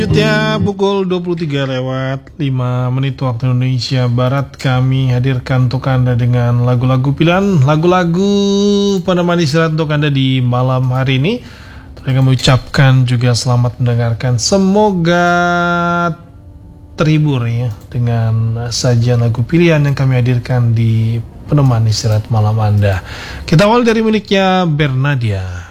Selanjutnya pukul 23 lewat 5 menit waktu Indonesia Barat, kami hadirkan untuk Anda dengan lagu-lagu pilihan, lagu-lagu penemani istirahat untuk Anda di malam hari ini. Kami ucapkan juga selamat mendengarkan, semoga terhibur ya dengan sajian lagu pilihan yang kami hadirkan di penemani istirahat malam Anda. Kita awal dari miliknya Bernadia.